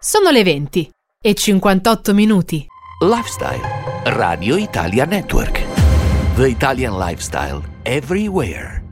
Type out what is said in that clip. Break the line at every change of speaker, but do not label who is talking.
Sono le 20 e 58 minuti.
Lifestyle. Radio Italia Network. The Italian Lifestyle. Everywhere.